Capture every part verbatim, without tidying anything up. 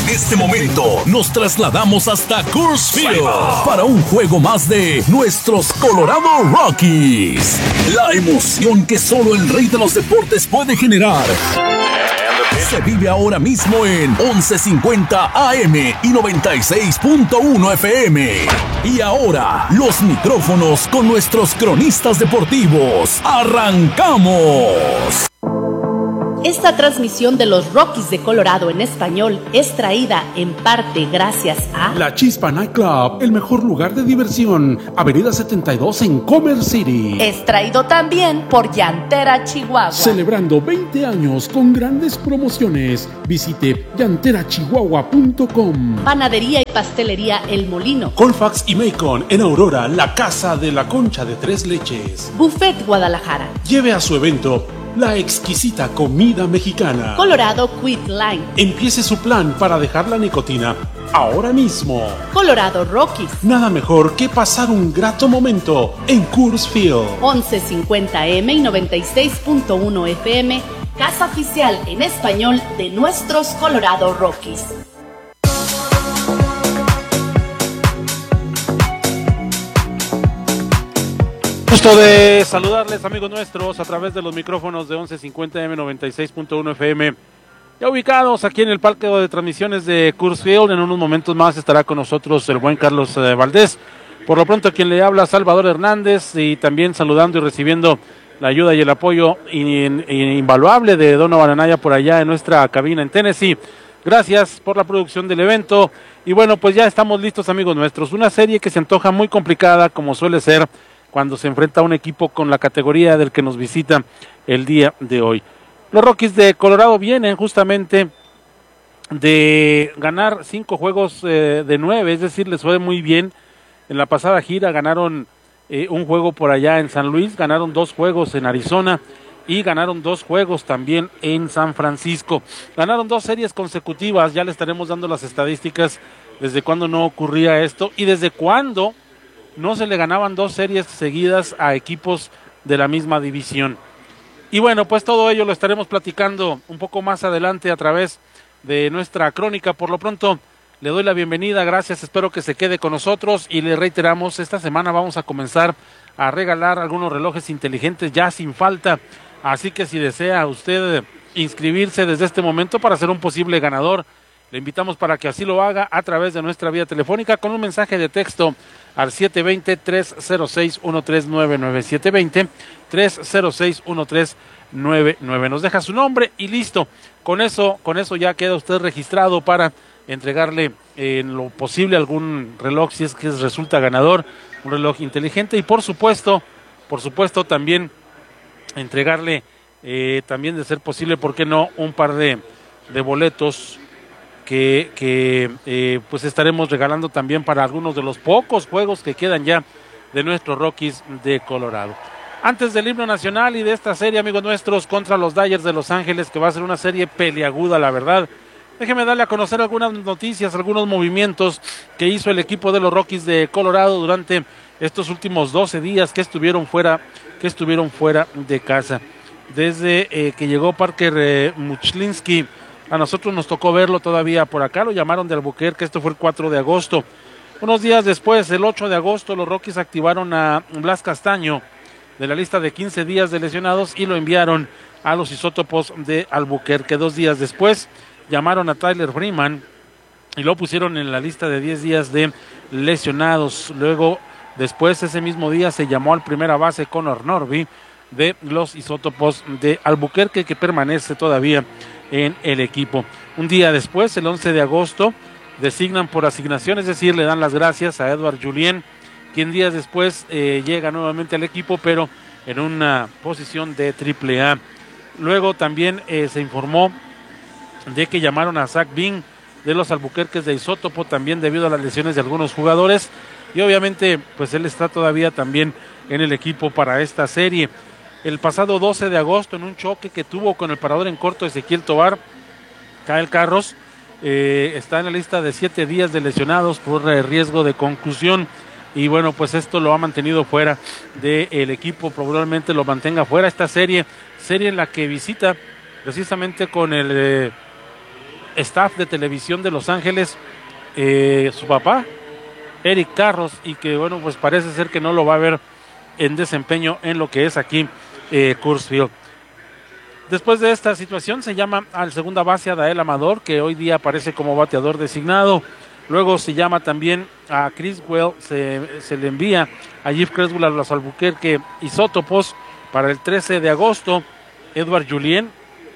En este momento nos trasladamos hasta Coors Field para un juego más de nuestros Colorado Rockies. La emoción que solo el rey de los deportes puede generar se vive ahora mismo en once cincuenta A M y noventa y seis punto uno F M. Y ahora, los micrófonos con nuestros cronistas deportivos. ¡Arrancamos! Esta transmisión de los Rockies de Colorado en español es traída en parte gracias a La Chispa Nightclub, el mejor lugar de diversión, Avenida setenta y dos en Commerce City. Es traído también por Llantera Chihuahua. Celebrando veinte años con grandes promociones. Visite llantera chihuahua punto com. Panadería y pastelería El Molino. Colfax y Macon en Aurora, la casa de la concha de tres leches. Buffet Guadalajara. Lleve a su evento la exquisita comida mexicana. Colorado Quit Line. Empiece su plan para dejar la nicotina ahora mismo. Colorado Rockies. Nada mejor que pasar un grato momento en Coors Field. once cincuenta M y noventa y seis punto uno F M, casa oficial en español de nuestros Colorado Rockies. Gusto de saludarles, amigos nuestros, a través de los micrófonos de once cincuenta M noventa y seis punto uno F M. Ya ubicados aquí en el parque de transmisiones de Coors Field. En unos momentos más estará con nosotros el buen Carlos eh, Valdés. Por lo pronto, quien le habla, Salvador Hernández, y también saludando y recibiendo la ayuda y el apoyo in, in, invaluable de Donovan Anaya por allá en nuestra cabina en Tennessee. Gracias por la producción del evento. Y bueno, pues ya estamos listos, amigos nuestros. Una serie que se antoja muy complicada, como suele ser cuando se enfrenta a un equipo con la categoría del que nos visita el día de hoy. Los Rockies de Colorado vienen justamente de ganar cinco juegos eh, de nueve, es decir, les fue muy bien. En la pasada gira ganaron eh, un juego por allá en San Luis, ganaron dos juegos en Arizona y ganaron dos juegos también en San Francisco. Ganaron dos series consecutivas, ya le estaremos dando las estadísticas desde cuándo no ocurría esto y desde cuándo no se le ganaban dos series seguidas a equipos de la misma división. Y bueno, pues todo ello lo estaremos platicando un poco más adelante a través de nuestra crónica. Por lo pronto, le doy la bienvenida, gracias, espero que se quede con nosotros y le reiteramos, esta semana vamos a comenzar a regalar algunos relojes inteligentes ya sin falta, así que si desea usted inscribirse desde este momento para ser un posible ganador, le invitamos para que así lo haga a través de nuestra vía telefónica con un mensaje de texto al siete dos cero, tres cero seis, uno tres nueve nueve, siete dos cero, tres cero seis, uno tres nueve nueve. Nos deja su nombre y listo. Con eso, con eso ya queda usted registrado para entregarle eh, en lo posible algún reloj si es que resulta ganador, un reloj inteligente y por supuesto, por supuesto también entregarle eh, también de ser posible, ¿por qué no?, un par de, de boletos que, que eh, pues estaremos regalando también para algunos de los pocos juegos que quedan ya de nuestros Rockies de Colorado. Antes del himno nacional y de esta serie, amigos nuestros, contra los Dodgers de Los Ángeles, que va a ser una serie peliaguda, la verdad, déjeme darle a conocer algunas noticias, algunos movimientos que hizo el equipo de los Rockies de Colorado durante estos últimos doce días que estuvieron fuera, que estuvieron fuera de casa. Desde eh, que llegó Parker eh, Muchlinski, a nosotros nos tocó verlo todavía por acá, lo llamaron de Albuquerque, esto fue el cuatro de agosto. Unos días después, el ocho de agosto, los Rockies activaron a Blas Castaño de la lista de quince días de lesionados y lo enviaron a los Isótopos de Albuquerque. Dos días después, llamaron a Tyler Freeman y lo pusieron en la lista de diez días de lesionados. Luego, después, ese mismo día, se llamó al primera base Connor Norby de los Isótopos de Albuquerque, que permanece todavía en el equipo. Un día después, el once de agosto, designan por asignación, es decir, le dan las gracias a Edward Julien, quien días después eh, llega nuevamente al equipo, pero en una posición de triple A. Luego también eh, se informó de que llamaron a Zach Bing de los Albuquerques de Isótopo, también debido a las lesiones de algunos jugadores, y obviamente pues él está todavía también en el equipo para esta serie. El pasado doce de agosto, en un choque que tuvo con el parador en corto Ezequiel Tovar, Kyle Carros eh, está en la lista de siete días de lesionados por eh, riesgo de conclusión, y bueno, pues esto lo ha mantenido fuera del equipo, probablemente lo mantenga fuera esta serie, serie en la que visita precisamente con el eh, staff de televisión de Los Ángeles, eh, su papá, Eric Carros, y que bueno, pues parece ser que no lo va a ver en desempeño en lo que es aquí eh, Coors Field. Después de esta situación se llama al segunda base a Dael Amador, que hoy día aparece como bateador designado. Luego se llama también a Criswell, se, se le envía a Jeff Creswell a los Albuquerque Isótopos para el trece de agosto. Edward Julien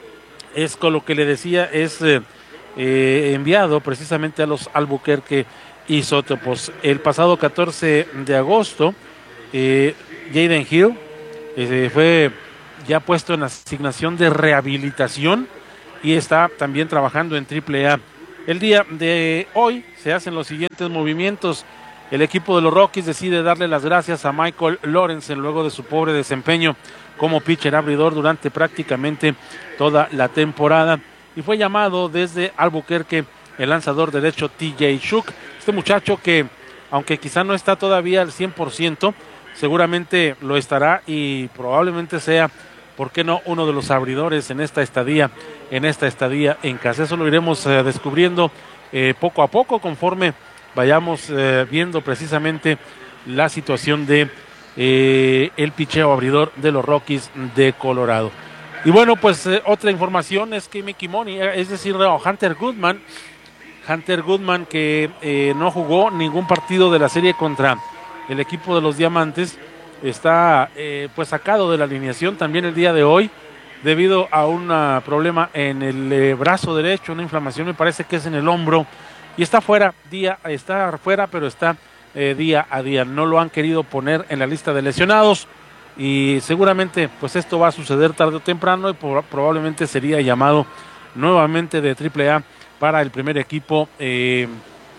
es con lo que le decía, es eh, eh, enviado precisamente a los Albuquerque Isótopos. El pasado catorce de agosto, eh, Jaden Hill eh, fue ya puesto en asignación de rehabilitación y está también trabajando en triple A. El día de hoy se hacen los siguientes movimientos. El equipo de los Rockies decide darle las gracias a Michael Lorenzen luego de su pobre desempeño como pitcher abridor durante prácticamente toda la temporada, y fue llamado desde Albuquerque el lanzador derecho T J Shook. Este muchacho que, aunque quizá no está todavía al cien por ciento, seguramente lo estará y probablemente sea, ¿por qué no?, uno de los abridores en esta estadía, en esta estadía en casa. Eso lo iremos eh, descubriendo eh, poco a poco conforme vayamos eh, viendo precisamente la situación de eh, el picheo abridor de los Rockies de Colorado. Y bueno, pues eh, otra información es que Mickey Money, es decir, no, Hunter Goodman, Hunter Goodman que eh, no jugó ningún partido de la serie contra el equipo de los Diamantes, está eh, pues sacado de la alineación también el día de hoy debido a un uh, problema en el eh, brazo derecho, una inflamación, me parece que es en el hombro, y está fuera día, está fuera, pero está eh, día a día. No lo han querido poner en la lista de lesionados y seguramente pues esto va a suceder tarde o temprano y por, probablemente sería llamado nuevamente de triple A para el primer equipo eh,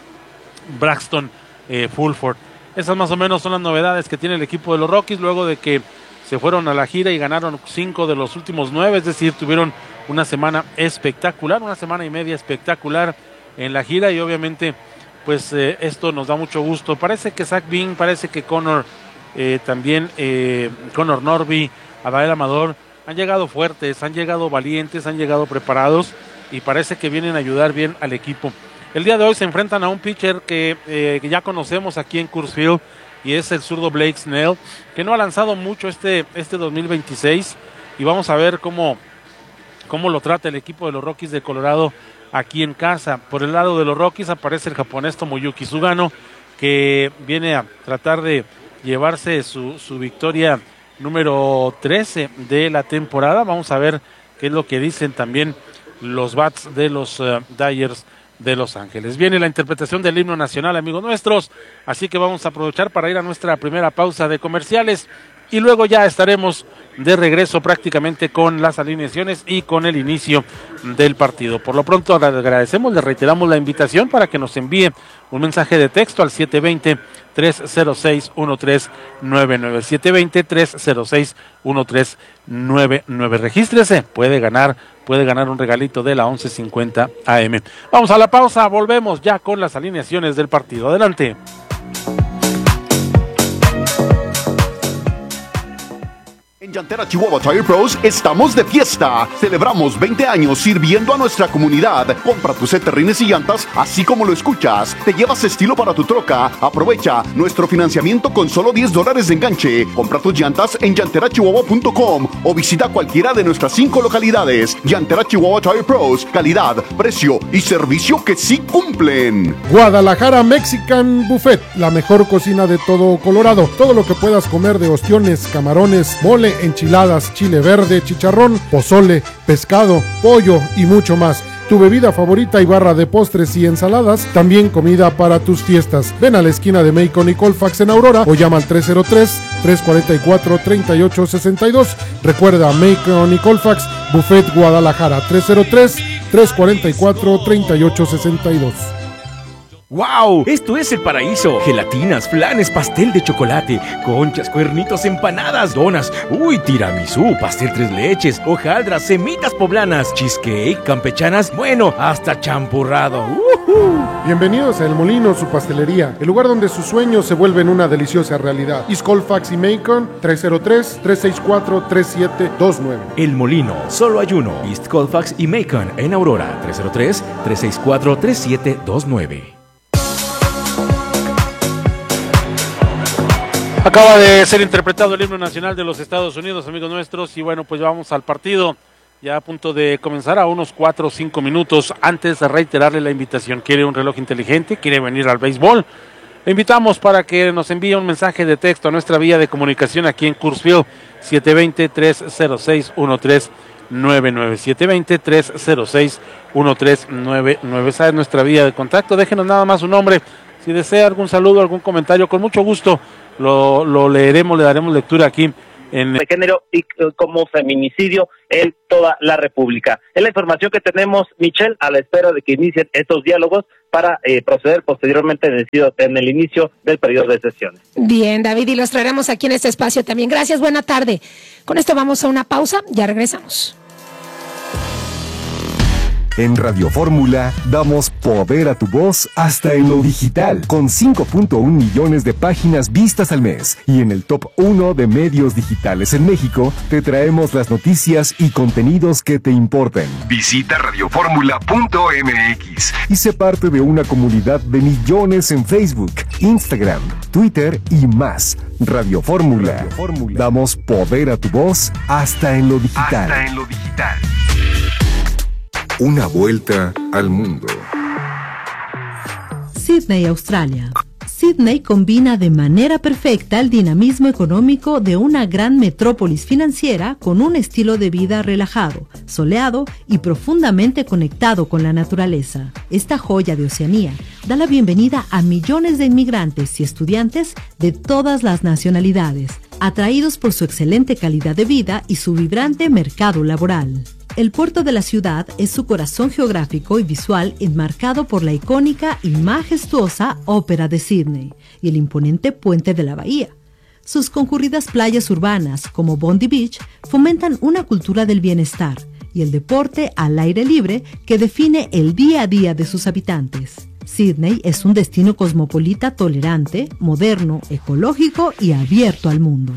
Braxton eh, Fulford. Esas más o menos son las novedades que tiene el equipo de los Rockies luego de que se fueron a la gira y ganaron cinco de los últimos nueve, es decir, tuvieron una semana espectacular, una semana y media espectacular en la gira, y obviamente pues eh, esto nos da mucho gusto. Parece que Zach Bean, parece que Connor eh, también, eh, Connor Norby, Adael Amador, han llegado fuertes, han llegado valientes, han llegado preparados y parece que vienen a ayudar bien al equipo. El día de hoy se enfrentan a un pitcher que, eh, que ya conocemos aquí en Coors Field, y es el zurdo Blake Snell, que no ha lanzado mucho este, este dos mil veintiséis, y vamos a ver cómo, cómo lo trata el equipo de los Rockies de Colorado aquí en casa. Por el lado de los Rockies aparece el japonés Tomoyuki Sugano, que viene a tratar de llevarse su, su victoria número trece de la temporada. Vamos a ver qué es lo que dicen también los bats de los uh, Dyers de Los Ángeles. Viene la interpretación del himno nacional, amigos nuestros, así que vamos a aprovechar para ir a nuestra primera pausa de comerciales y luego ya estaremos de regreso prácticamente con las alineaciones y con el inicio del partido. Por lo pronto le agradecemos, le reiteramos la invitación para que nos envíe un mensaje de texto al siete dos cero, tres cero seis, uno tres nueve nueve, siete dos cero, tres cero seis, uno tres nueve nueve. Regístrese, puede ganar, puede ganar un regalito de la once cincuenta A M. Vamos a la pausa, volvemos ya con las alineaciones del partido. Adelante. En Llantera Chihuahua Tire Pros estamos de fiesta. Celebramos veinte años sirviendo a nuestra comunidad. Compra tus terrines y llantas así como lo escuchas. Te llevas estilo para tu troca. Aprovecha nuestro financiamiento con solo diez dólares de enganche. Compra tus llantas en llantera chihuahua punto com o visita cualquiera de nuestras cinco localidades. Llantera Chihuahua Tire Pros. Calidad, precio y servicio que sí cumplen. Guadalajara Mexican Buffet, la mejor cocina de todo Colorado. Todo lo que puedas comer de ostiones, camarones, mole, enchiladas, chile verde, chicharrón, pozole, pescado, pollo y mucho más. Tu bebida favorita y barra de postres y ensaladas, también comida para tus fiestas. Ven a la esquina de Macon y Colfax en Aurora o llama al tres cero tres, tres cuatro cuatro, tres ocho seis dos. Recuerda, Macon y Colfax, Buffet Guadalajara, tres cero tres, tres cuatro cuatro, tres ocho seis dos. ¡Wow! Esto es el paraíso. Gelatinas, flanes, pastel de chocolate, conchas, cuernitos, empanadas, donas, uy, tiramisú, pastel tres leches, hojaldras, semitas poblanas, cheesecake, campechanas, bueno, hasta champurrado. ¡Uh-huh! Bienvenidos a El Molino, su pastelería, el lugar donde sus sueños se vuelven una deliciosa realidad. East Colfax y Macon, tres cero tres, tres seis cuatro, tres siete dos nueve. El Molino, solo hay uno. East Colfax y Macon en Aurora, tres cero tres, tres seis cuatro, tres siete dos nueve. Acaba de ser interpretado el himno nacional de los Estados Unidos, amigos nuestros, y bueno, pues vamos al partido, ya a punto de comenzar, a unos cuatro o cinco minutos. Antes de reiterarle la invitación, quiere un reloj inteligente, quiere venir al béisbol, le invitamos para que nos envíe un mensaje de texto a nuestra vía de comunicación aquí en Coorsville, siete dos cero, tres cero seis, uno tres nueve nueve, siete dos cero, tres cero seis, uno tres nueve nueve, esa es nuestra vía de contacto. Déjenos nada más su nombre, si desea algún saludo, algún comentario, con mucho gusto Lo, lo leeremos, le daremos lectura aquí en de género y uh, como feminicidio en toda la República. Es la información que tenemos, Michelle, a la espera de que inicien estos diálogos para eh, proceder posteriormente en el, en el inicio del periodo de sesiones. Bien, David, y los traeremos aquí en este espacio también. Gracias, buena tarde. Con esto vamos a una pausa, ya regresamos. En Radio Fórmula damos poder a tu voz hasta en lo digital, con cinco punto uno millones de páginas vistas al mes. Y en el top uno de medios digitales en México, te traemos las noticias y contenidos que te importan. Visita radio fórmula punto m x y sé parte de una comunidad de millones en Facebook, Instagram, Twitter y más. Radio Fórmula. Radio Fórmula. Damos poder a tu voz hasta en lo digital. Hasta en lo digital. Una vuelta al mundo. Sídney, Australia. Sídney combina de manera perfecta el dinamismo económico de una gran metrópolis financiera con un estilo de vida relajado, soleado y profundamente conectado con la naturaleza. Esta joya de Oceanía da la bienvenida a millones de inmigrantes y estudiantes de todas las nacionalidades, atraídos por su excelente calidad de vida y su vibrante mercado laboral. El puerto de la ciudad es su corazón geográfico y visual, enmarcado por la icónica y majestuosa Ópera de Sídney y el imponente puente de la bahía. Sus concurridas playas urbanas, como Bondi Beach, fomentan una cultura del bienestar y el deporte al aire libre que define el día a día de sus habitantes. Sídney es un destino cosmopolita tolerante, moderno, ecológico y abierto al mundo.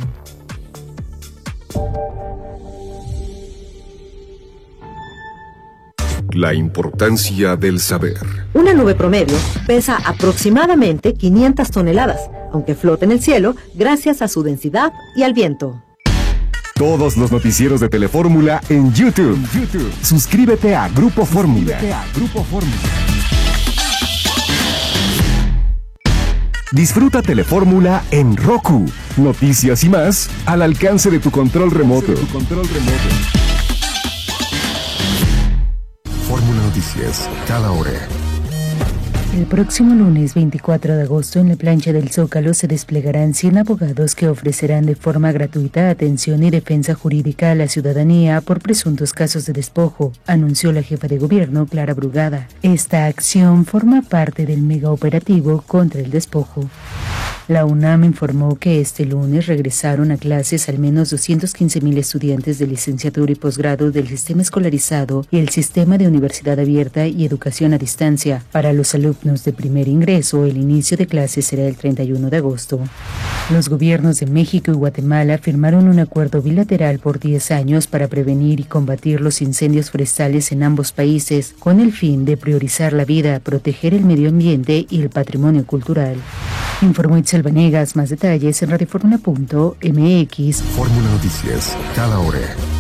La importancia del saber. Una nube promedio pesa aproximadamente quinientas toneladas, aunque flota en el cielo gracias a su densidad y al viento. Todos los noticieros de Telefórmula en YouTube. YouTube. Suscríbete a Grupo Fórmula. Grupo Fórmula. Disfruta Telefórmula en Roku. Noticias y más al alcance de tu control remoto. Tu control remoto. Fórmula Noticias, cada hora. El próximo lunes veinticuatro de agosto en la plancha del Zócalo se desplegarán cien abogados que ofrecerán de forma gratuita atención y defensa jurídica a la ciudadanía por presuntos casos de despojo, anunció la jefa de gobierno Clara Brugada. Esta acción forma parte del megaoperativo contra el despojo. La UNAM informó que este lunes regresaron a clases al menos doscientos quince mil estudiantes de licenciatura y posgrado del sistema escolarizado y el sistema de universidad abierta y educación a distancia. Para los alumnos de primer ingreso, el inicio de clases será el treinta y uno de agosto. Los gobiernos de México y Guatemala firmaron un acuerdo bilateral por diez años para prevenir y combatir los incendios forestales en ambos países, con el fin de priorizar la vida, proteger el medio ambiente y el patrimonio cultural. Informó Itzel Vanegas. Más detalles en radio fórmula punto m x. Fórmula Noticias, cada hora.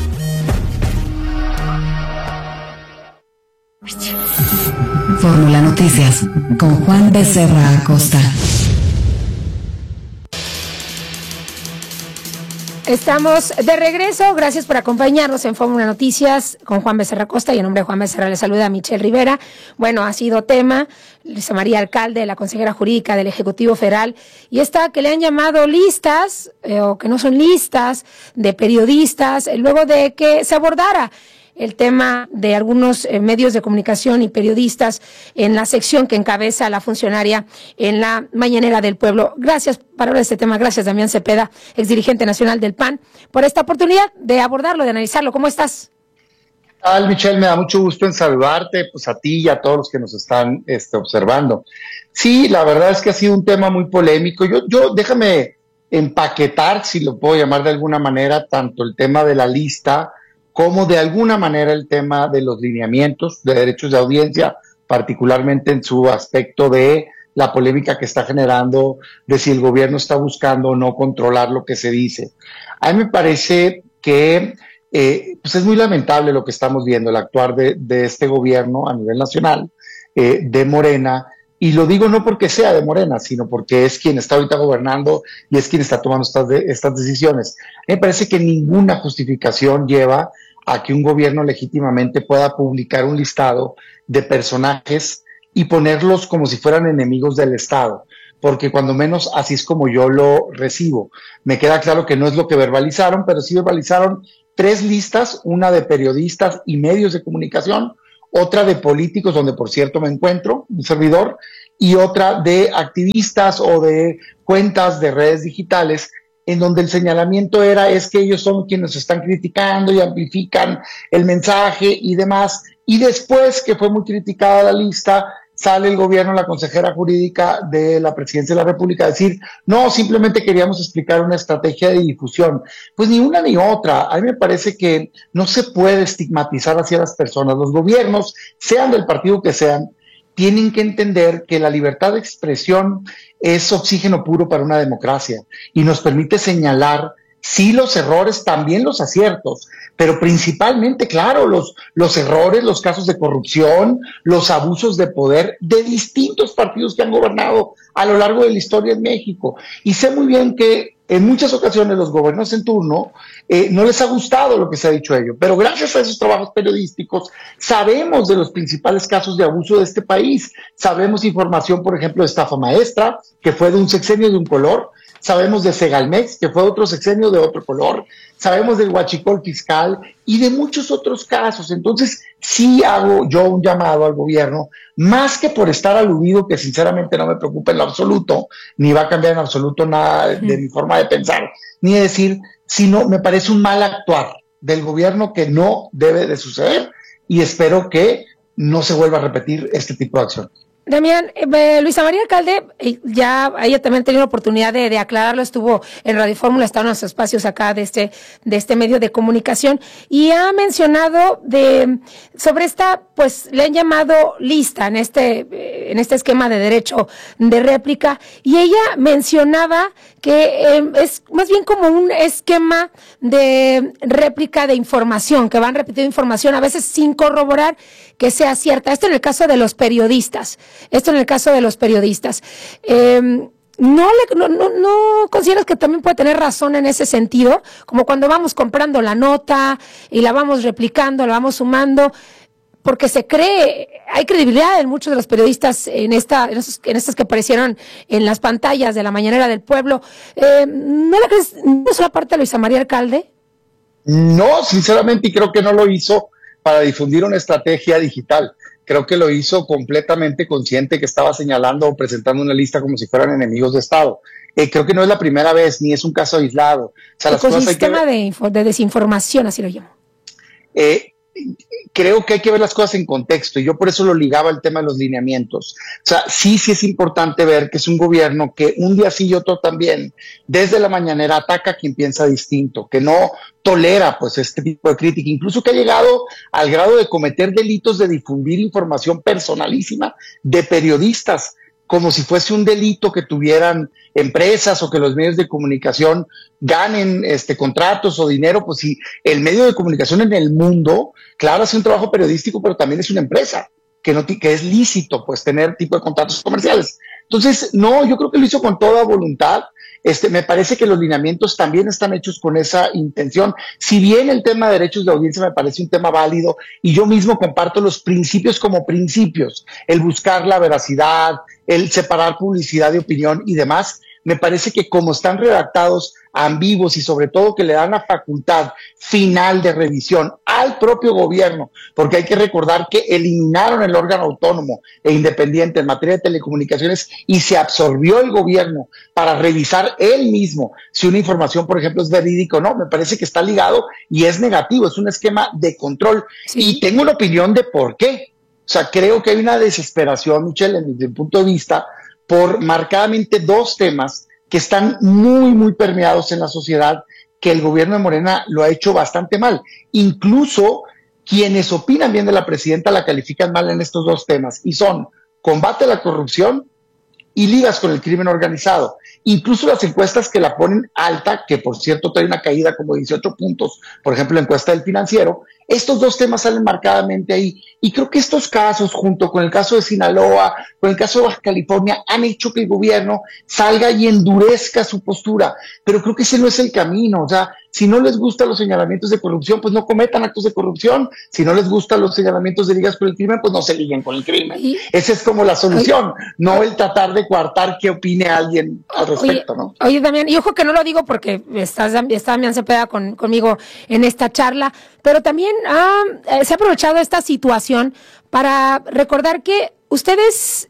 Fórmula Noticias, con Juan Becerra Acosta. Estamos de regreso, gracias por acompañarnos en Fórmula Noticias con Juan Becerra Acosta, y en nombre de Juan Becerra le saluda a Michelle Rivera. Bueno, ha sido tema Luisa María Alcalde, la consejera jurídica del Ejecutivo Federal, y esta que le han llamado listas, eh, o que no son listas, de periodistas, eh, luego de que se abordara el tema de algunos eh, medios de comunicación y periodistas en la sección que encabeza la funcionaria en la Mañanera del Pueblo. Gracias por hablar de este tema. Gracias, Damián Cepeda, exdirigente nacional del P A N, por esta oportunidad de abordarlo, de analizarlo. ¿Cómo estás? ¿Qué tal, Michelle? Me da mucho gusto en saludarte, pues a ti y a todos los que nos están este, observando. Sí, la verdad es que ha sido un tema muy polémico. Yo, yo déjame empaquetar, si lo puedo llamar de alguna manera, tanto el tema de la lista como de alguna manera el tema de los lineamientos de derechos de audiencia, particularmente en su aspecto de la polémica que está generando de si el gobierno está buscando o no controlar lo que se dice. A mí me parece que eh, pues es muy lamentable lo que estamos viendo, el actuar de, de este gobierno a nivel nacional, eh, de Morena, y lo digo no porque sea de Morena, sino porque es quien está ahorita gobernando y es quien está tomando estas, de, estas decisiones. Me parece que ninguna justificación lleva a que un gobierno legítimamente pueda publicar un listado de personajes y ponerlos como si fueran enemigos del Estado, porque cuando menos así es como yo lo recibo. Me queda claro que no es lo que verbalizaron, pero sí verbalizaron tres listas, una de periodistas y medios de comunicación, otra de políticos, donde por cierto me encuentro, un servidor, y otra de activistas o de cuentas de redes digitales, en donde el señalamiento era es que ellos son quienes están criticando y amplifican el mensaje y demás. Y después que fue muy criticada la lista, sale el gobierno, la consejera jurídica de la Presidencia de la República a decir, no, simplemente queríamos explicar una estrategia de difusión. Pues ni una ni otra. A mí me parece que no se puede estigmatizar hacia las personas. Los gobiernos, sean del partido que sean, tienen que entender que la libertad de expresión es oxígeno puro para una democracia y nos permite señalar sí los errores, también los aciertos, pero principalmente, claro, los, los errores, los casos de corrupción, los abusos de poder de distintos partidos que han gobernado a lo largo de la historia en México. Y sé muy bien que en muchas ocasiones los gobiernos en turno eh, no les ha gustado lo que se ha dicho a ellos, pero gracias a esos trabajos periodísticos sabemos de los principales casos de abuso de este país. Sabemos información, por ejemplo, de estafa maestra, que fue de un sexenio de un color. Sabemos de Segalmex, que fue otro sexenio de otro color. Sabemos del huachicol fiscal y de muchos otros casos. Entonces, sí hago yo un llamado al gobierno, más que por estar aludido, que sinceramente no me preocupa en lo absoluto, ni va a cambiar en absoluto nada de, de mi forma de pensar, ni de decir, sino me parece un mal actuar del gobierno que no debe de suceder y espero que no se vuelva a repetir este tipo de acción. Damián, eh, Luisa María Alcalde, eh, ya ella también tenía la oportunidad de, de aclararlo, estuvo en Radio Fórmula, está en los espacios acá de este, de este medio de comunicación, y ha mencionado de, sobre esta, pues le han llamado lista en este, eh, en este esquema de derecho de réplica, y ella mencionaba que eh, es más bien como un esquema de réplica de información, que van repitiendo información a veces sin corroborar que sea cierta. Esto en el caso de los periodistas. Esto en el caso de los periodistas. Eh, ¿no, le, no, no, ¿No consideras que también puede tener razón en ese sentido? Como cuando vamos comprando la nota y la vamos replicando, la vamos sumando, porque se cree, hay credibilidad en muchos de los periodistas en esta, en, esos, en estas que aparecieron en las pantallas de la Mañanera del Pueblo. Eh, ¿No la crees, no es la parte de Luisa María Alcalde? No, sinceramente, y creo que no lo hizo para difundir una estrategia digital. Creo que lo hizo completamente consciente que estaba señalando o presentando una lista como si fueran enemigos de Estado. Eh, creo que no es la primera vez, ni es un caso aislado. O sea, las cosas hay que ver. de, info, de desinformación, así lo llamo. Eh, creo que hay que ver las cosas en contexto y yo por eso lo ligaba al tema de los lineamientos. O sea, sí, sí es importante ver que es un gobierno que un día sí y otro también, desde la mañanera ataca a quien piensa distinto, que no tolera pues este tipo de crítica, incluso que ha llegado al grado de cometer delitos de difundir información personalísima de periodistas, como si fuese un delito que tuvieran empresas o que los medios de comunicación ganen este, contratos o dinero. Pues si el medio de comunicación en el mundo, claro, hace un trabajo periodístico, pero también es una empresa, que, no, que es lícito pues tener tipo de contratos comerciales. Entonces, no, yo creo que lo hizo con toda voluntad. Este, me parece que los lineamientos también están hechos con esa intención. Si bien el tema de derechos de audiencia me parece un tema válido y yo mismo comparto los principios como principios, el buscar la veracidad, el separar publicidad de opinión y demás, me parece que como están redactados, ambiguos y sobre todo que le dan la facultad final de revisión al propio gobierno, porque hay que recordar que eliminaron el órgano autónomo e independiente en materia de telecomunicaciones y se absorbió el gobierno para revisar él mismo si una información, por ejemplo, es verídica o no. Me parece que está ligado y es negativo, es un esquema de control. Sí. Y tengo una opinión de por qué. O sea, creo que hay una desesperación, Michelle, desde mi punto de vista, por marcadamente dos temas que están muy, muy permeados en la sociedad, que el gobierno de Morena lo ha hecho bastante mal. Incluso quienes opinan bien de la presidenta la califican mal en estos dos temas, y son combate a la corrupción y ligas con el crimen organizado. Incluso las encuestas que la ponen alta, que por cierto trae una caída como dieciocho puntos, por ejemplo la encuesta del Financiero, estos dos temas salen marcadamente ahí. Y creo que estos casos, junto con el caso de Sinaloa, con el caso de Baja California, han hecho que el gobierno salga y endurezca su postura. Pero creo que ese no es el camino. O sea, si no les gustan los señalamientos de corrupción, pues no cometan actos de corrupción. Si no les gustan los señalamientos de ligas con el crimen, pues no se liguen con el crimen. Y, esa es como la solución, oye, no el tratar de coartar qué opine alguien al respecto, oye, ¿no? Oye, Damián, y ojo que no lo digo porque estás, está Damián Cepeda con, conmigo en esta charla, pero también ah, eh, se ha aprovechado esta situación para recordar que ustedes,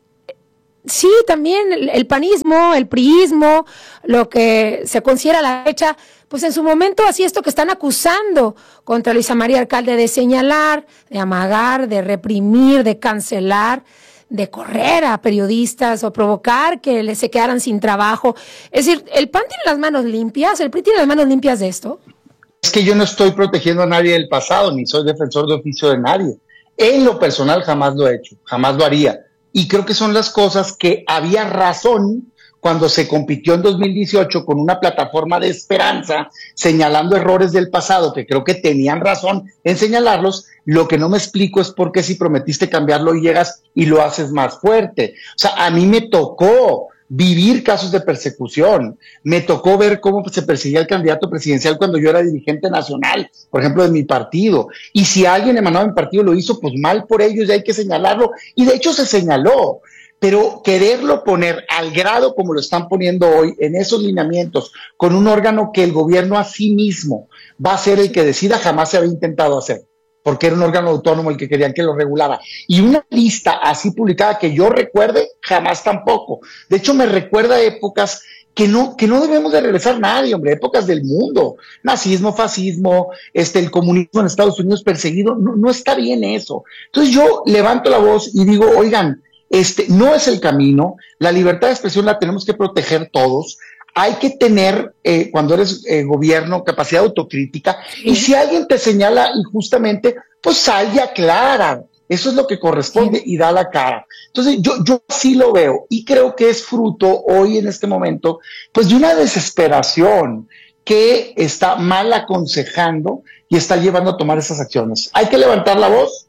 sí, también el, el panismo, el priismo, lo que se considera la derecha, pues en su momento así esto que están acusando contra Luisa María Alcalde de señalar, de amagar, de reprimir, de cancelar, de correr a periodistas o provocar que les se quedaran sin trabajo. Es decir, ¿el P A N tiene las manos limpias? ¿El P R I tiene las manos limpias de esto? Es que yo no estoy protegiendo a nadie del pasado, ni soy defensor de oficio de nadie. En lo personal jamás lo he hecho, jamás lo haría. Y creo que son las cosas que había razón cuando se compitió en dos mil dieciocho con una plataforma de esperanza, señalando errores del pasado, que creo que tenían razón en señalarlos. Lo que no me explico es por qué si prometiste cambiarlo y llegas y lo haces más fuerte. O sea, a mí me tocó vivir casos de persecución, me tocó ver cómo se perseguía al candidato presidencial cuando yo era dirigente nacional, por ejemplo, de mi partido. Y si alguien emanado de mi partido lo hizo, pues mal por ellos y hay que señalarlo. Y de hecho se señaló. Pero quererlo poner al grado como lo están poniendo hoy, en esos lineamientos, con un órgano que el gobierno a sí mismo va a ser el que decida, jamás se había intentado hacer, porque era un órgano autónomo el que querían que lo regulara. Y una lista así publicada que yo recuerde, jamás tampoco. De hecho, me recuerda épocas que no, que no debemos de regresar nadie, hombre, épocas del mundo, nazismo, fascismo, este, el comunismo en Estados Unidos perseguido, no, no está bien eso. Entonces yo levanto la voz y digo, oigan, Este, no es el camino, la libertad de expresión la tenemos que proteger todos, hay que tener, eh, cuando eres eh, gobierno, capacidad de autocrítica, sí. Y si alguien te señala injustamente, pues sal y aclara, eso es lo que corresponde, sí. Y da la cara. Entonces yo, yo sí lo veo, y creo que es fruto hoy en este momento, pues de una desesperación que está mal aconsejando y está llevando a tomar esas acciones. Hay que levantar la voz,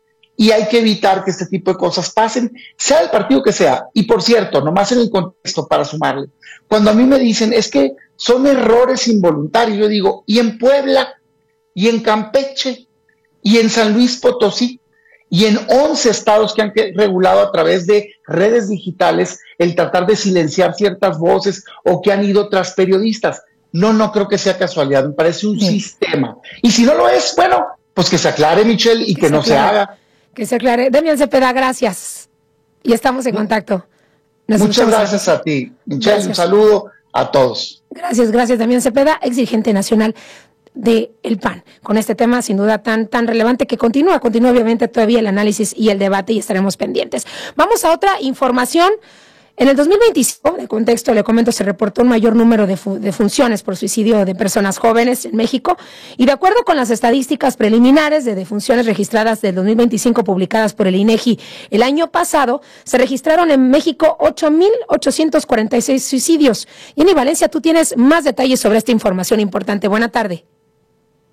y hay que evitar que este tipo de cosas pasen, sea el partido que sea. Y por cierto, nomás en el contexto para sumarle, cuando a mí me dicen, es que son errores involuntarios, yo digo, y en Puebla, y en Campeche, y en San Luis Potosí, y en once estados que han regulado a través de redes digitales el tratar de silenciar ciertas voces o que han ido tras periodistas. No, no creo que sea casualidad, me parece un sí. sistema. Y si no lo es, bueno, pues que se aclare, Michelle, y que, que no se haga. Que se aclare. Damián Cepeda, gracias. Y estamos en contacto. Nos Muchas gracias a ti. Michelle, gracias. Un saludo a todos. Gracias, gracias, Damián Cepeda, ex dirigente nacional de el P A N, con este tema sin duda tan, tan relevante que continúa, continúa obviamente todavía el análisis y el debate y estaremos pendientes. Vamos a otra información. En el dos mil veinticinco, de contexto, le comento, se reportó un mayor número de, fu- de funciones por suicidio de personas jóvenes en México, y de acuerdo con las estadísticas preliminares de defunciones registradas del dos mil veinticinco publicadas por el INEGI el año pasado, se registraron en México ocho mil ochocientos cuarenta y seis suicidios. Y en Valencia, tú tienes más detalles sobre esta información importante. Buena tarde.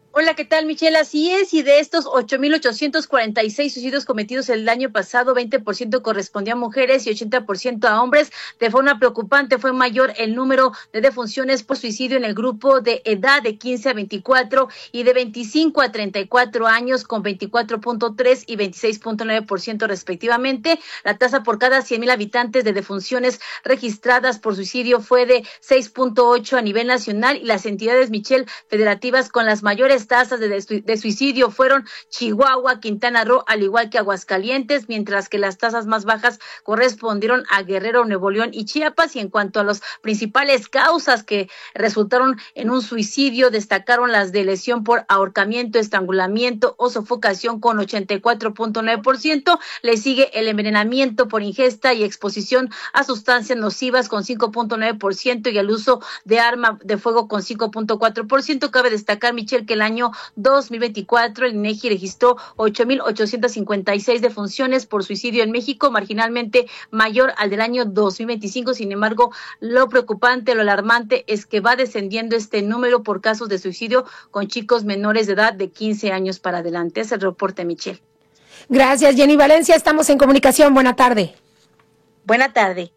Hola, ¿qué tal, Michelle? Así es, y de estos ocho mil ochocientos cuarenta y seis suicidios cometidos el año pasado, veinte por ciento correspondía a mujeres y ochenta por ciento a hombres. De forma preocupante, fue mayor el número de defunciones por suicidio en el grupo de edad de quince a veinticuatro y de veinticinco a treinta y cuatro años, con veinticuatro punto tres y veintiséis punto nueve por ciento respectivamente. La tasa por cada cien mil habitantes de defunciones registradas por suicidio fue de seis punto ocho a nivel nacional, y las entidades, Michelle, federativas con las mayores tasas de, de suicidio fueron Chihuahua, Quintana Roo, al igual que Aguascalientes, mientras que las tasas más bajas correspondieron a Guerrero, Nuevo León y Chiapas. Y en cuanto a las principales causas que resultaron en un suicidio, destacaron las de lesión por ahorcamiento, estrangulamiento o sofocación con ochenta y cuatro punto nueve por ciento. Le sigue el envenenamiento por ingesta y exposición a sustancias nocivas con cinco punto nueve por ciento y el uso de arma de fuego con cinco punto cuatro por ciento. Cabe destacar, Michelle, que el año dos mil veinticuatro el INEGI registró ocho mil ochocientos cincuenta y seis defunciones por suicidio en México, marginalmente mayor al del año dos mil veinticinco. Sin embargo, lo preocupante, lo alarmante es que va descendiendo este número por casos de suicidio con chicos menores de edad de quince años para adelante. Es el reporte, Michelle. Gracias, Jenny Valencia. Estamos en comunicación. Buena tarde. Buena tarde.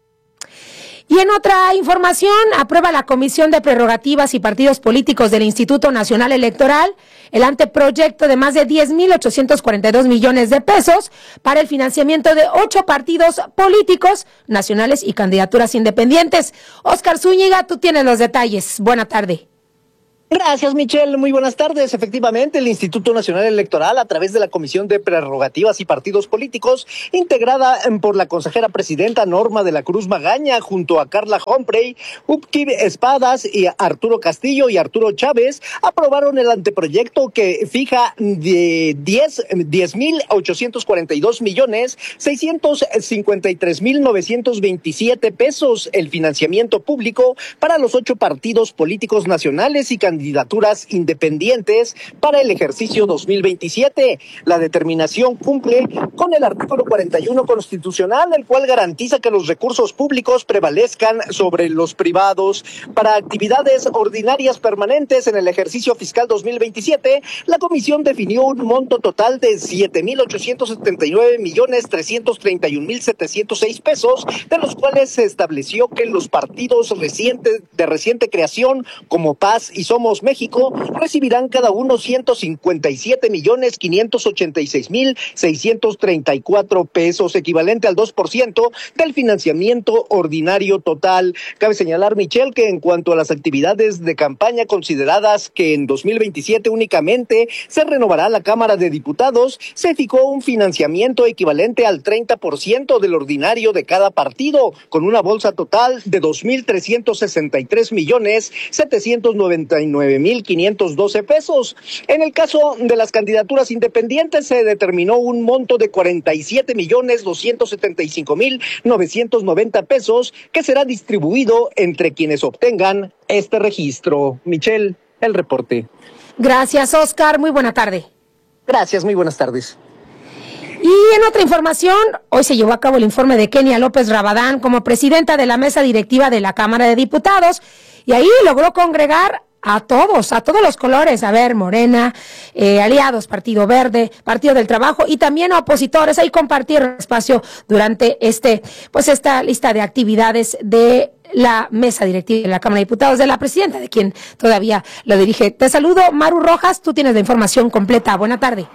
Y en otra información, aprueba la Comisión de Prerrogativas y Partidos Políticos del Instituto Nacional Electoral el anteproyecto de más de diez mil ochocientos cuarenta y dos millones de pesos para el financiamiento de ocho partidos políticos nacionales y candidaturas independientes. Óscar Zúñiga, tú tienes los detalles. Buena tarde. Gracias, Michelle. Muy buenas tardes. Efectivamente, el Instituto Nacional Electoral, a través de la Comisión de Prerrogativas y Partidos Políticos, integrada por la consejera presidenta Norma de la Cruz Magaña, junto a Carla Humphrey, Upkib Espadas y Arturo Castillo y Arturo Chávez, aprobaron el anteproyecto que fija de diez mil ochocientos cuarenta y dos millones seiscientos cincuenta y tres mil novecientos veintisiete pesos el financiamiento público para los ocho partidos políticos nacionales y candidaturas candidaturas independientes para el ejercicio dos mil veintisiete. La determinación cumple con el artículo cuarenta y uno constitucional, el cual garantiza que los recursos públicos prevalezcan sobre los privados. Para actividades ordinarias permanentes en el ejercicio fiscal dos mil veintisiete, la comisión definió un monto total de siete mil ochocientos setenta y nueve millones trescientos treinta y un mil setecientos seis pesos, de los cuales se estableció que los partidos recientes de reciente creación, como Paz y Somos México, recibirán cada uno ciento cincuenta y siete millones quinientos ochenta y seis mil seiscientos treinta y cuatro pesos, equivalente al dos por ciento del financiamiento ordinario total. Cabe señalar, Michelle, que en cuanto a las actividades de campaña consideradas que en dos mil veintisiete únicamente se renovará la Cámara de Diputados, se fijó un financiamiento equivalente al treinta por ciento del ordinario de cada partido, con una bolsa total de dos mil trescientos sesenta y tres millones setecientos noventa y nueve mil quinientos doce pesos. En el caso de las candidaturas independientes, se determinó un monto de cuarenta y siete millones doscientos setenta y cinco mil novecientos noventa pesos, que será distribuido entre quienes obtengan este registro. Michelle, el reporte. Gracias, Óscar. Muy buena tarde. Gracias, muy buenas tardes. Y en otra información, hoy se llevó a cabo el informe de Kenia López Rabadán como presidenta de la mesa directiva de la Cámara de Diputados, y ahí logró congregar a todos, a todos los colores, a ver, Morena, eh, aliados, Partido Verde, Partido del Trabajo y también a opositores. Ahí compartieron espacio durante este, pues esta lista de actividades de la mesa directiva de la Cámara de Diputados, de la presidenta, de quien todavía lo dirige. Te saludo, Maru Rojas, tú tienes la información completa. Buena tarde.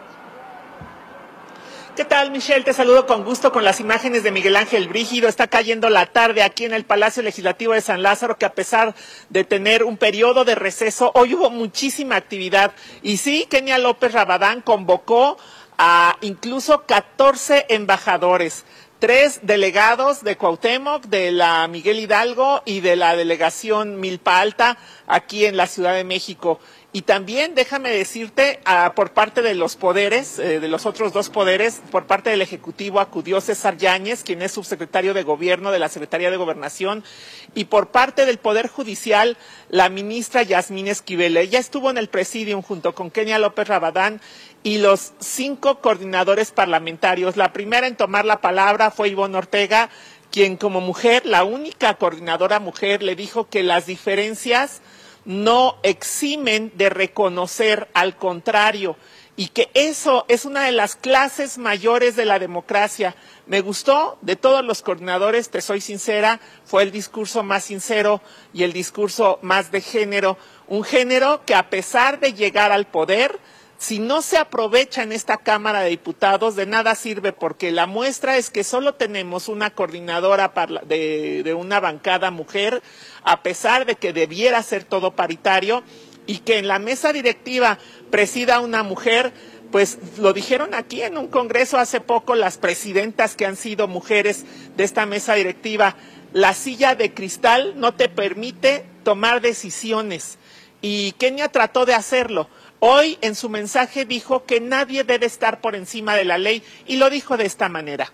¿Qué tal, Michelle? Te saludo con gusto con las imágenes de Miguel Ángel Brígido. Está cayendo la tarde aquí en el Palacio Legislativo de San Lázaro, que a pesar de tener un periodo de receso, hoy hubo muchísima actividad. Y sí, Kenia López Rabadán convocó a incluso catorce embajadores, tres delegados de Cuauhtémoc, de la Miguel Hidalgo y de la delegación Milpa Alta aquí en la Ciudad de México. Y también, déjame decirte, uh, por parte de los poderes, eh, de los otros dos poderes, por parte del Ejecutivo acudió César Yáñez, quien es subsecretario de Gobierno de la Secretaría de Gobernación, y por parte del Poder Judicial, la ministra Yasmín Esquivel. Ella estuvo en el presidium junto con Kenia López Rabadán y los cinco coordinadores parlamentarios. La primera en tomar la palabra fue Ivonne Ortega, quien como mujer, la única coordinadora mujer, le dijo que las diferencias no eximen de reconocer al contrario, y que eso es una de las clases mayores de la democracia. Me gustó, de todos los coordinadores, te soy sincera, fue el discurso más sincero y el discurso más de género, un género que a pesar de llegar al poder, si no se aprovecha en esta Cámara de Diputados, de nada sirve, porque la muestra es que solo tenemos una coordinadora de, de una bancada mujer, a pesar de que debiera ser todo paritario, y que en la mesa directiva presida una mujer. Pues lo dijeron aquí en un congreso hace poco las presidentas que han sido mujeres de esta mesa directiva. La silla de cristal no te permite tomar decisiones, y Kenia trató de hacerlo. Hoy en su mensaje dijo que nadie debe estar por encima de la ley, y lo dijo de esta manera.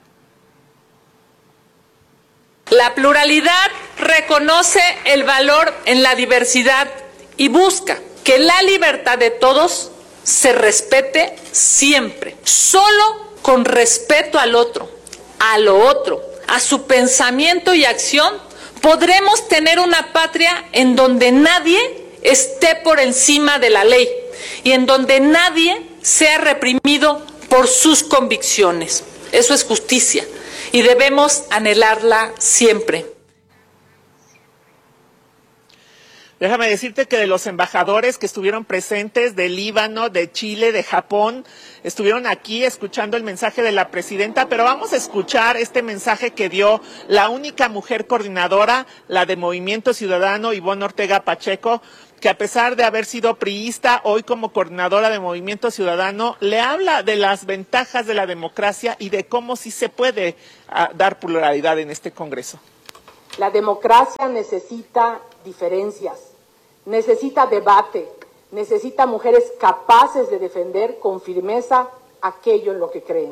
La pluralidad reconoce el valor en la diversidad y busca que la libertad de todos se respete siempre. Solo con respeto al otro, a lo otro, a su pensamiento y acción, podremos tener una patria en donde nadie esté por encima de la ley y en donde nadie sea reprimido por sus convicciones. Eso es justicia y debemos anhelarla siempre. Déjame decirte que de los embajadores que estuvieron presentes de Líbano, de Chile, de Japón, estuvieron aquí escuchando el mensaje de la presidenta, pero vamos a escuchar este mensaje que dio la única mujer coordinadora, la de Movimiento Ciudadano, Ivonne Ortega Pacheco, que a pesar de haber sido priista, hoy como coordinadora de Movimiento Ciudadano, le habla de las ventajas de la democracia y de cómo sí se puede uh, dar pluralidad en este Congreso. La democracia necesita diferencias, necesita debate, necesita mujeres capaces de defender con firmeza aquello en lo que creen.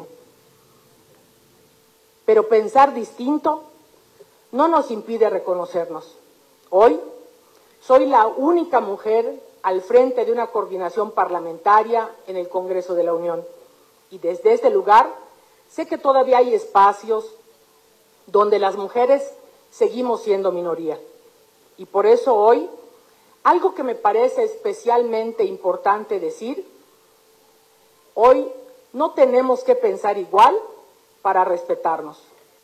Pero pensar distinto no nos impide reconocernos. Hoy soy la única mujer al frente de una coordinación parlamentaria en el Congreso de la Unión. Y desde este lugar sé que todavía hay espacios donde las mujeres seguimos siendo minoría. Y por eso hoy, algo que me parece especialmente importante decir, hoy no tenemos que pensar igual para respetarnos.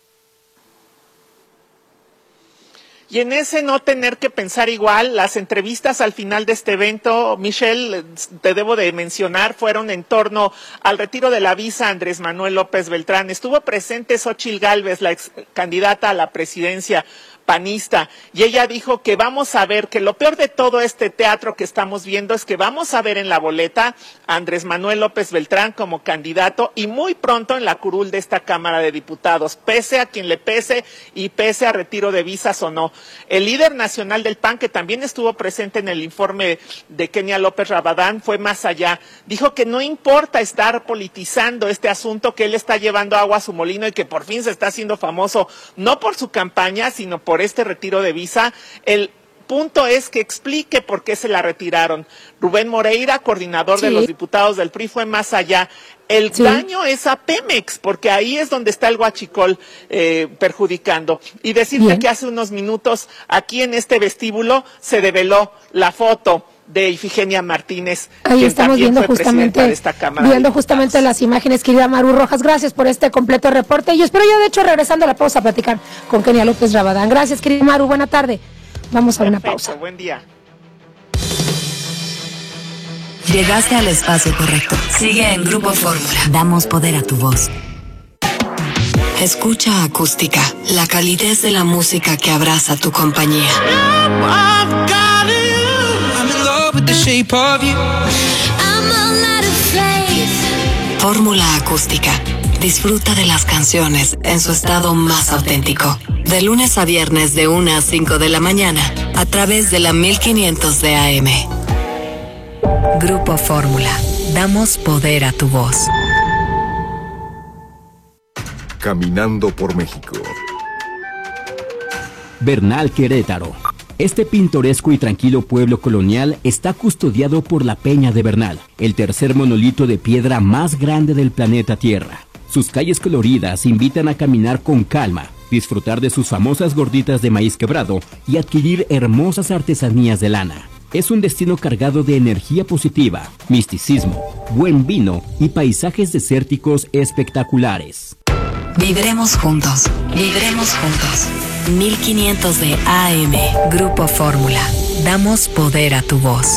Y en ese no tener que pensar igual, las entrevistas al final de este evento, Michelle, te debo de mencionar, fueron en torno al retiro de la visa Andrés Manuel López Beltrán. Estuvo presente Xóchitl Gálvez, la ex candidata a la presidencia panista, y ella dijo que vamos a ver, que lo peor de todo este teatro que estamos viendo es que vamos a ver en la boleta a Andrés Manuel López Beltrán como candidato y muy pronto en la curul de esta Cámara de Diputados, pese a quien le pese y pese a retiro de visas o no. El líder nacional del P A N, que también estuvo presente en el informe de Kenia López Rabadán, fue más allá. Dijo que no importa estar politizando este asunto, que él está llevando agua a su molino y que por fin se está haciendo famoso, no por su campaña, sino por este retiro de visa. El punto es que explique por qué se la retiraron. Rubén Moreira, coordinador sí. de los diputados del P R I, fue más allá. El sí. daño es a Pemex, porque ahí es donde está el huachicol eh, perjudicando. Y decirte Bien. que hace unos minutos, aquí en este vestíbulo, se develó la foto de Ifigenia Martínez, ahí estamos viendo justamente, de esta Cámara viendo justamente las imágenes, querida Maru Rojas. Gracias por este completo reporte. Y espero yo, de hecho, regresando a la pausa, a platicar con Kenia López Rabadán. Gracias, querida Maru. Buena tarde. Vamos a Perfecto, una pausa. Buen día. Llegaste al espacio correcto. Sigue en Grupo Fórmula. Damos poder a tu voz. Escucha Acústica, la calidez de la música que abraza tu compañía. Fórmula Acústica. Disfruta de las canciones en su estado más auténtico. De lunes a viernes de una a cinco de la mañana a través de la mil quinientos de A M. Grupo Fórmula. Damos poder a tu voz. Caminando por México. Bernal, Querétaro. Este pintoresco y tranquilo pueblo colonial está custodiado por la Peña de Bernal, el tercer monolito de piedra más grande del planeta Tierra. Sus calles coloridas invitan a caminar con calma, disfrutar de sus famosas gorditas de maíz quebrado y adquirir hermosas artesanías de lana. Es un destino cargado de energía positiva, misticismo, buen vino y paisajes desérticos espectaculares. Viviremos juntos, viviremos juntos. mil quinientos de A M, Grupo Fórmula. Damos poder a tu voz.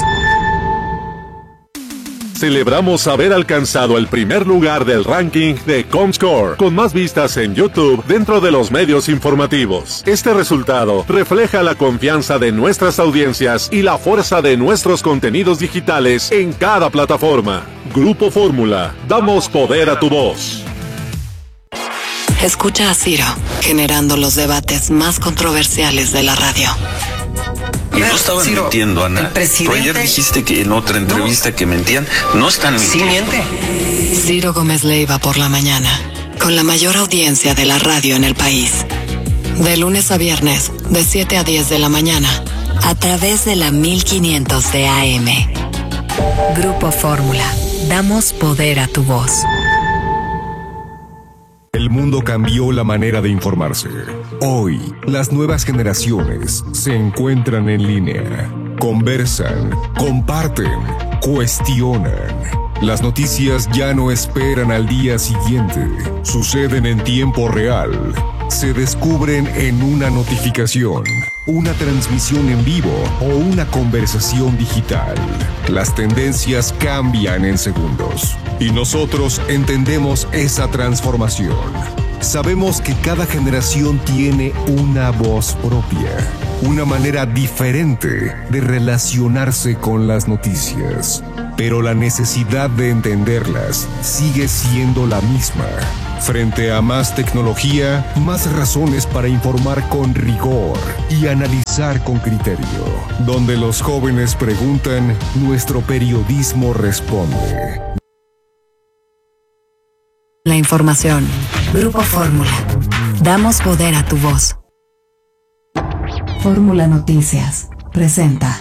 Celebramos haber alcanzado el primer lugar del ranking de Comscore, con más vistas en YouTube dentro de los medios informativos. Este resultado refleja la confianza de nuestras audiencias y la fuerza de nuestros contenidos digitales en cada plataforma. Grupo Fórmula, damos poder a tu voz. Escucha a Ciro, generando los debates más controversiales de la radio. Y no estaban Ciro, mintiendo, Ana. Tú ayer dijiste que en otra entrevista no. que mentían. No están mintiendo. Sí miente. Ciro Gómez Leiva por la mañana, con la mayor audiencia de la radio en el país. De lunes a viernes, de siete a diez de la mañana, a través de la mil quinientos de A M. Grupo Fórmula. Damos poder a tu voz. El mundo cambió la manera de informarse. Hoy, las nuevas generaciones se encuentran en línea, conversan, comparten, cuestionan. Las noticias ya no esperan al día siguiente, suceden en tiempo real, se descubren en una notificación, una transmisión en vivo o una conversación digital. Las tendencias cambian en segundos y nosotros entendemos esa transformación. Sabemos que cada generación tiene una voz propia, una manera diferente de relacionarse con las noticias, pero la necesidad de entenderlas sigue siendo la misma. Frente a más tecnología, más razones para informar con rigor y analizar con criterio. Donde los jóvenes preguntan, nuestro periodismo responde. La información. Grupo Fórmula. Damos poder a tu voz. Fórmula Noticias presenta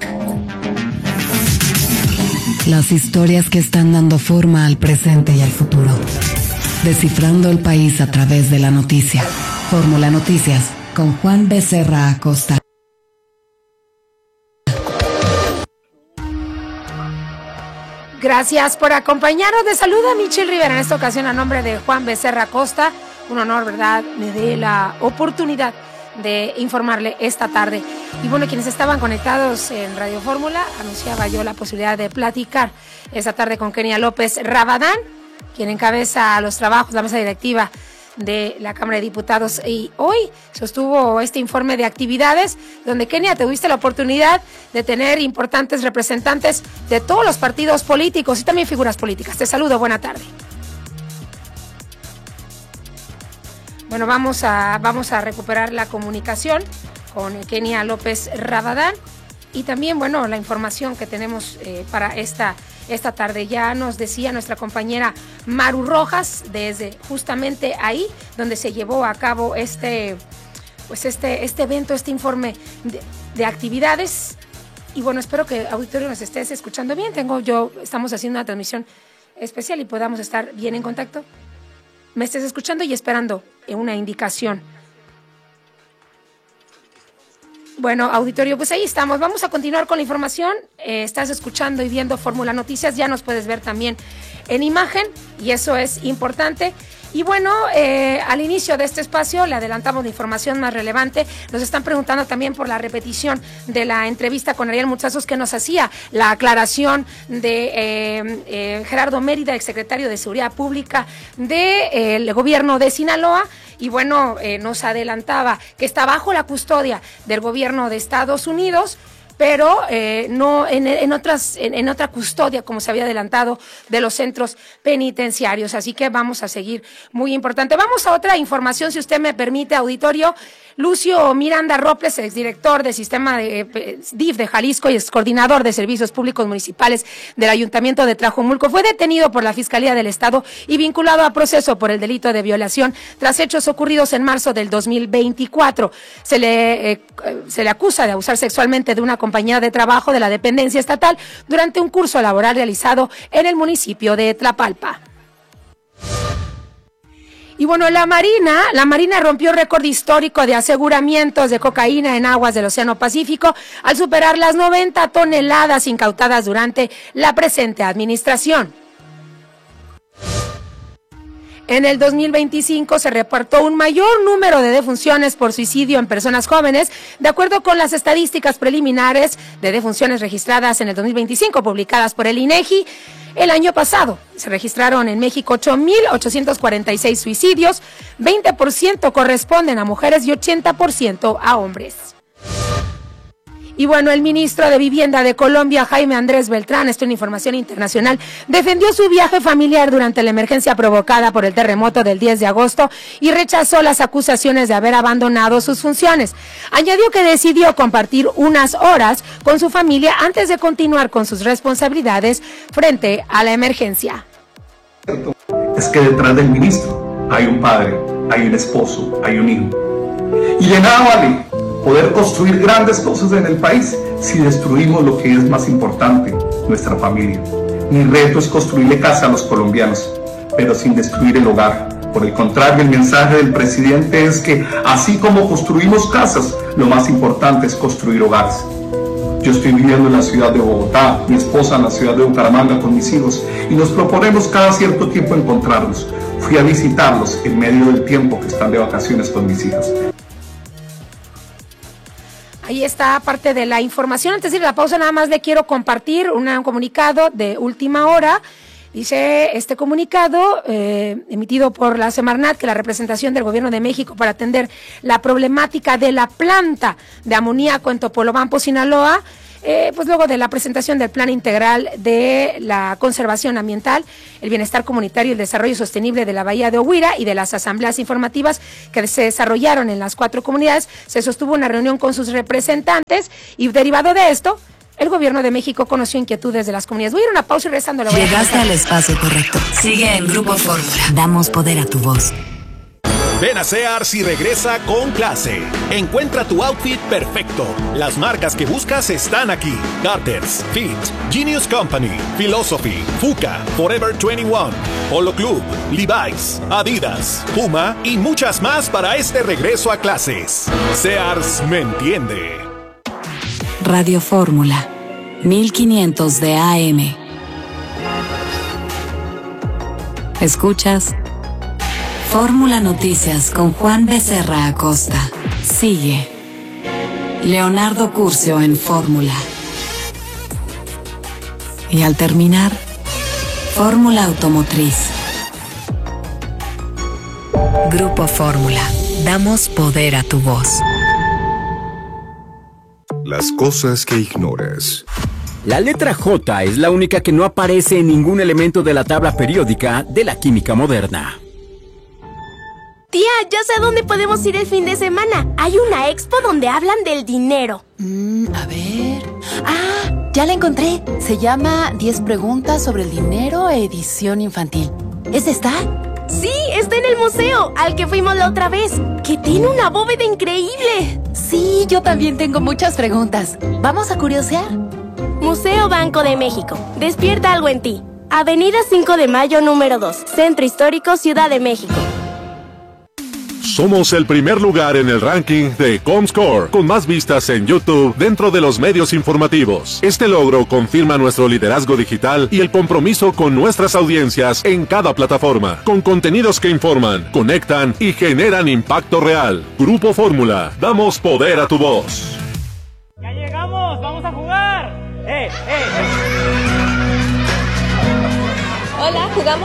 las historias que están dando forma al presente y al futuro. Descifrando el país a través de la noticia. Fórmula Noticias con Juan Becerra Acosta. Gracias por acompañarnos. De saluda Michelle Rivera en esta ocasión a nombre de Juan Becerra Acosta. Un honor, ¿verdad? Me dé la oportunidad de informarle esta tarde. Y bueno, quienes estaban conectados en Radio Fórmula, anunciaba yo la posibilidad de platicar esta tarde con Kenia López Rabadán, quien encabeza los trabajos, la mesa directiva de la Cámara de Diputados, y hoy sostuvo este informe de actividades donde, Kenia, tuviste la oportunidad de tener importantes representantes de todos los partidos políticos y también figuras políticas. Te saludo, buena tarde. Bueno, vamos a, vamos a recuperar la comunicación con Kenia López Rabadán y también, bueno, la información que tenemos eh, para esta Esta tarde. Ya nos decía nuestra compañera Maru Rojas desde justamente ahí donde se llevó a cabo este, pues este, este evento, este informe de, de actividades. Y bueno, espero que auditorio nos estés escuchando bien. Tengo yo, estamos haciendo una transmisión especial y podamos estar bien en contacto. Me estés escuchando y esperando una indicación. Bueno, auditorio, pues ahí estamos. Vamos a continuar con la información. Eh, estás escuchando y viendo Fórmula Noticias. Ya nos puedes ver también en imagen y eso es importante. Y bueno, eh, al inicio de este espacio le adelantamos la información más relevante. Nos están preguntando también por la repetición de la entrevista con Ariel Muchazos que nos hacía la aclaración de eh, eh, Gerardo Mérida, exsecretario de Seguridad Pública del eh, gobierno de Sinaloa. Y bueno, eh, nos adelantaba que está bajo la custodia del gobierno de Estados Unidos, pero eh, no en, en otras en, en otra custodia, como se había adelantado, de los centros penitenciarios. Así que vamos a seguir, muy importante. Vamos a otra información, si usted me permite, auditorio. Lucio Miranda Robles, exdirector del sistema de eh, D I F de Jalisco y excoordinador de servicios públicos municipales del Ayuntamiento de Tlajomulco, fue detenido por la Fiscalía del Estado y vinculado a proceso por el delito de violación tras hechos ocurridos en marzo del dos mil veinticuatro. Se le, eh, se le acusa de abusar sexualmente de una compañera de trabajo de la dependencia estatal durante un curso laboral realizado en el municipio de Tlapalpa. Y bueno, la Marina, la Marina rompió récord histórico de aseguramientos de cocaína en aguas del Océano Pacífico al superar las noventa toneladas incautadas durante la presente administración. En el dos mil veinticinco se reportó un mayor número de defunciones por suicidio en personas jóvenes, de acuerdo con las estadísticas preliminares de defunciones registradas en el dos mil veinticinco, publicadas por el INEGI. El año pasado se registraron en México ocho mil ochocientos cuarenta y seis suicidios, veinte por ciento corresponden a mujeres y ochenta por ciento a hombres. Y bueno, el ministro de Vivienda de Colombia, Jaime Andrés Beltrán, esto en información internacional, defendió su viaje familiar durante la emergencia provocada por el terremoto del diez de agosto y rechazó las acusaciones de haber abandonado sus funciones. Añadió que decidió compartir unas horas con su familia antes de continuar con sus responsabilidades frente a la emergencia. Es que detrás del ministro hay un padre, hay un esposo, hay un hijo. Y de nada vale poder construir grandes cosas en el país si destruimos lo que es más importante, nuestra familia. Mi reto es construirle casa a los colombianos, pero sin destruir el hogar. Por el contrario, el mensaje del presidente es que así como construimos casas, lo más importante es construir hogares. Yo estoy viviendo en la ciudad de Bogotá, mi esposa en la ciudad de Bucaramanga con mis hijos, y nos proponemos cada cierto tiempo encontrarnos. Fui a visitarlos en medio del tiempo que están de vacaciones con mis hijos. Ahí está parte de la información. Antes de ir a la pausa, nada más le quiero compartir una, un comunicado de última hora. Dice este comunicado eh, emitido por la Semarnat que la representación del Gobierno de México para atender la problemática de la planta de amoníaco en Topolobampo, Sinaloa, Eh, pues luego de la presentación del Plan Integral de la Conservación Ambiental, el Bienestar Comunitario y el Desarrollo Sostenible de la Bahía de Oguira y de las asambleas informativas que se desarrollaron en las cuatro comunidades, se sostuvo una reunión con sus representantes y derivado de esto, el Gobierno de México conoció inquietudes de las comunidades. Voy a ir a una pausa y regresando. Llegaste al espacio correcto. Sigue en Grupo Fórmula. Damos poder a tu voz. Ven a Sears y regresa con clase. Encuentra tu outfit perfecto. Las marcas que buscas están aquí. Carter's, Fit, Genius Company, Philosophy, Fuka, Forever veintiuno, Polo Club, Levi's, Adidas, Puma y muchas más para este regreso a clases. Sears me entiende. Radio Fórmula, mil quinientos de A M. Escuchas Fórmula Noticias con Juan Becerra Acosta. Sigue Leonardo Curcio en Fórmula. Y al terminar, Fórmula Automotriz. Grupo Fórmula. Damos poder a tu voz. Las cosas que ignoras. La letra J es la única que no aparece en ningún elemento de la tabla periódica de la química moderna. Tía, ya sé a dónde podemos ir el fin de semana. Hay una expo donde hablan del dinero. Mm, a ver... ¡Ah! Ya la encontré. Se llama diez preguntas sobre el dinero, edición infantil. ¿Es esta? Sí, está en el museo, al que fuimos la otra vez. Que tiene una bóveda increíble. Sí, yo también tengo muchas preguntas. ¿Vamos a curiosear? Museo Banco de México. Despierta algo en ti. Avenida cinco de Mayo, número dos. Centro Histórico, Ciudad de México. Somos el primer lugar en el ranking de Comscore, con más vistas en YouTube dentro de los medios informativos. Este logro confirma nuestro liderazgo digital y el compromiso con nuestras audiencias en cada plataforma, con contenidos que informan, conectan y generan impacto real. Grupo Fórmula, damos poder a tu voz. ¡Ya llegamos! ¡Vamos a jugar! ¡Eh, eh! Hola, ¿jugamos?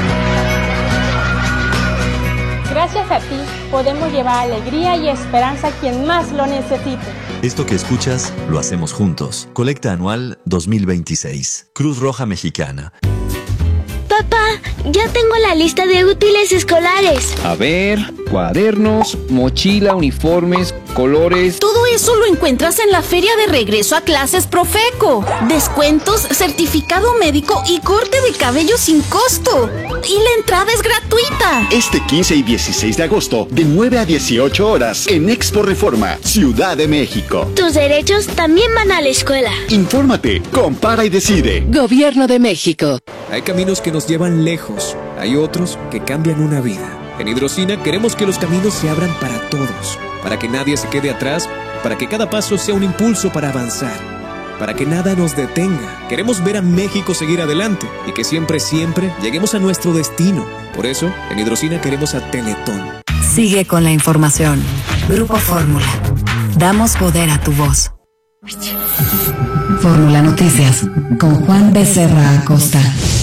Gracias a ti, podemos llevar alegría y esperanza a quien más lo necesite. Esto que escuchas, lo hacemos juntos. Colecta Anual dos mil veintiséis. Cruz Roja Mexicana. Papá, ya tengo la lista de útiles escolares. A ver, cuadernos, mochila, uniformes, colores... Todo eso lo encuentras en la Feria de Regreso a Clases Profeco. Descuentos, certificado médico y corte de cabello sin costo. Y la entrada es gratuita. Este quince y dieciséis de agosto, de nueve a dieciocho horas, en Expo Reforma, Ciudad de México. Tus derechos también van a la escuela. Infórmate, compara y decide. Gobierno de México. Hay caminos que nos llevan lejos, hay otros que cambian una vida. En Hidrocina queremos que los caminos se abran para todos, para que nadie se quede atrás, para que cada paso sea un impulso para avanzar, para que nada nos detenga. Queremos ver a México seguir adelante y que siempre, siempre lleguemos a nuestro destino. Por eso, en Hidrocina queremos a Teletón. Sigue con la información. Grupo Fórmula. Damos poder a tu voz. Fórmula Noticias con Juan Becerra Acosta.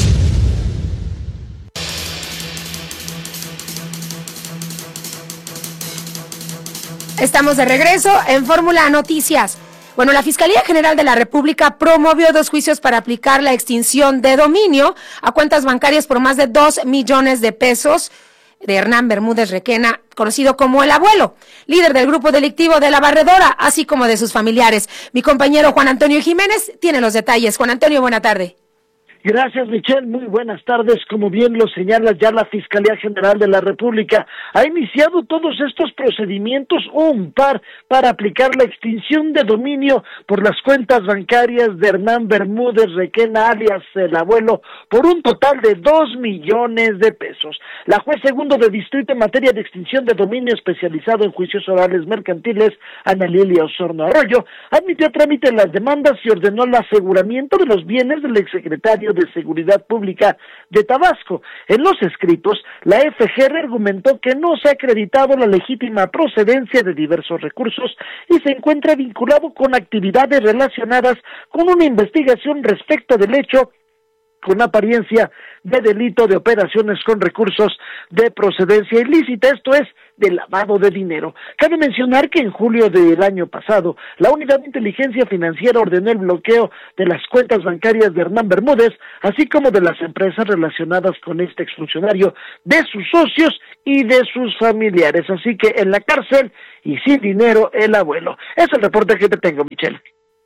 Estamos de regreso en Fórmula Noticias. Bueno, la Fiscalía General de la República promovió dos juicios para aplicar la extinción de dominio a cuentas bancarias por más de dos millones de pesos de Hernán Bermúdez Requena, conocido como El Abuelo, líder del grupo delictivo de La Barredora, así como de sus familiares. Mi compañero Juan Antonio Jiménez tiene los detalles. Juan Antonio, buena tarde. Gracias, Michelle. Muy buenas tardes. Como bien lo señala ya la Fiscalía General de la República, ha iniciado todos estos procedimientos, un par, para aplicar la extinción de dominio por las cuentas bancarias de Hernán Bermúdez Requena, alias El Abuelo, por un total de dos millones de pesos. La juez segundo de distrito en materia de extinción de dominio especializado en juicios orales mercantiles, Ana Lilia Osorno Arroyo, admitió a trámite las demandas y ordenó el aseguramiento de los bienes del exsecretario de Seguridad Pública de Tabasco. En los escritos, la F G R argumentó que no se ha acreditado la legítima procedencia de diversos recursos y se encuentra vinculado con actividades relacionadas con una investigación respecto del hecho con apariencia de delito de operaciones con recursos de procedencia ilícita, esto es, de lavado de dinero. Cabe mencionar que en julio del año pasado, la Unidad de Inteligencia Financiera ordenó el bloqueo de las cuentas bancarias de Hernán Bermúdez, así como de las empresas relacionadas con este exfuncionario, de sus socios y de sus familiares. Así que en la cárcel y sin dinero, El Abuelo. Es el reporte que te tengo, Michelle.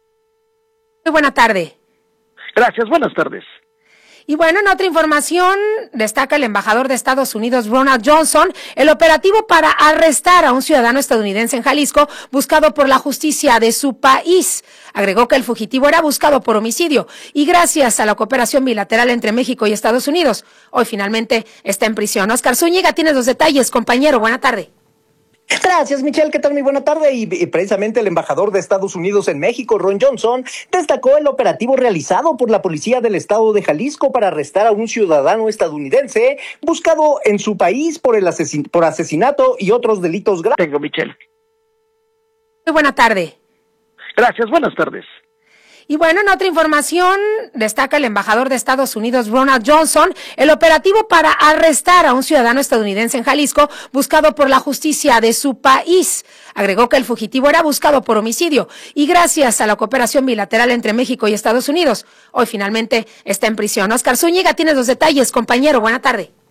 Muy buena tarde. Gracias, buenas tardes. Y bueno, en otra información, destaca el embajador de Estados Unidos, Ronald Johnson, el operativo para arrestar a un ciudadano estadounidense en Jalisco, buscado por la justicia de su país. Agregó que el fugitivo era buscado por homicidio y gracias a la cooperación bilateral entre México y Estados Unidos, hoy finalmente está en prisión. Oscar Zúñiga, tienes los detalles, compañero, buena tarde. Gracias, Michelle. ¿Qué tal? Muy buena tarde. Y, y precisamente el embajador de Estados Unidos en México, Ron Johnson, destacó el operativo realizado por la policía del estado de Jalisco para arrestar a un ciudadano estadounidense buscado en su país por el asesin- por asesinato y otros delitos graves. Tengo, Michelle. Muy buena tarde. Gracias, buenas tardes. Y bueno, en otra información, destaca el embajador de Estados Unidos, Ronald Johnson, el operativo para arrestar a un ciudadano estadounidense en Jalisco, buscado por la justicia de su país. Agregó que el fugitivo era buscado por homicidio y gracias a la cooperación bilateral entre México y Estados Unidos, hoy finalmente está en prisión. Oscar Zúñiga, tienes los detalles, compañero, buena tarde.